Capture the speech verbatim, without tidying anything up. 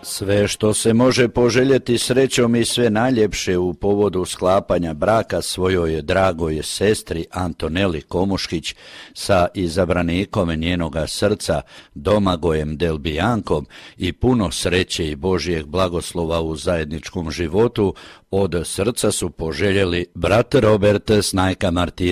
Sve što se može poželjeti srećom i sve najljepše u povodu sklapanja braka svojoj dragoj sestri Antoneli Komuškić sa izabranikom njenoga srca Domagojem Delbijankom i puno sreće i Božijeg blagoslova u zajedničkom životu od srca su poželjeli brat Robert Snajka Martinović